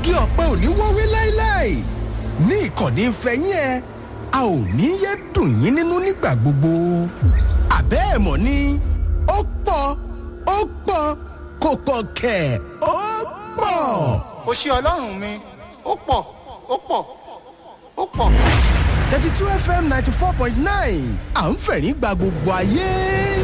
igi ọ̀pẹ ò ní wọ́wé láéláé ní ìkànnì ìfẹ́yín ẹ a ò ní yé dùn yín nínú nígbà gbogbo àbẹ́ ẹ̀ mọ̀ ni ó pọ̀ kò pọ̀ kẹ̀ ó pọ̀. ó ṣe ọlọ́run mi ó pọ̀. 32 FM 94.9 à ń fẹ̀rín gba gbogbo ayé.